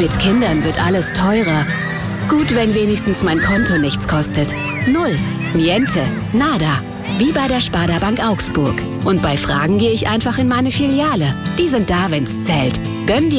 Mit Kindern wird alles teurer. Gut, wenn wenigstens mein Konto nichts kostet. Null, niente, nada. Wie bei der Sparda Bank Augsburg. Und bei Fragen gehe ich einfach in meine Filiale. Die sind da, wenn's zählt. Gönn dir